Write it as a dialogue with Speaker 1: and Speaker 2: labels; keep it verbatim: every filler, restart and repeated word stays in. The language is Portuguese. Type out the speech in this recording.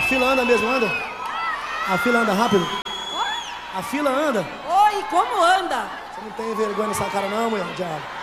Speaker 1: fila anda mesmo, anda? A fila anda rápido? A fila anda?
Speaker 2: Oi, como anda?
Speaker 1: Você não tem vergonha nessa cara não, mulher? Diabo.